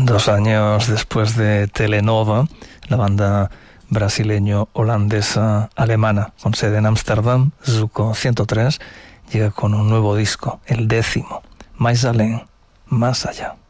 2 años después de Telenova, la banda brasileño-holandesa alemana con sede en Ámsterdam, Zuko 103, llega con un nuevo disco, el 10º, Mais Além, Más Allá.